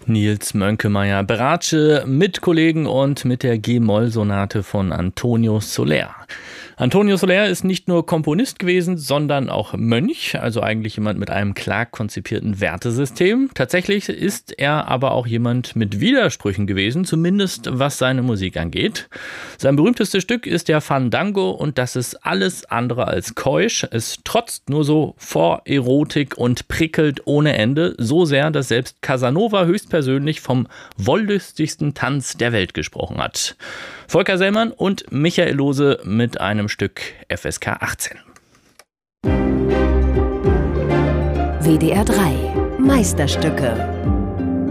Nils Mönkemeyer. Beratsche mit Kollegen und mit der G-Moll-Sonate von Antonio Soler. Antonio Soler ist nicht nur Komponist gewesen, sondern auch Mönch, also eigentlich jemand mit einem klar konzipierten Wertesystem. Tatsächlich ist er aber auch jemand mit Widersprüchen gewesen, zumindest was seine Musik angeht. Sein berühmtestes Stück ist der Fandango und das ist alles andere als keusch. Es trotzt nur so vor Erotik und prickelt ohne Ende, so sehr, dass selbst Casanova höchstpersönlich vom wollüstigsten Tanz der Welt gesprochen hat. Volker Sellmann und Michael Lose mit einem Stück FSK 18. WDR 3 Meisterstücke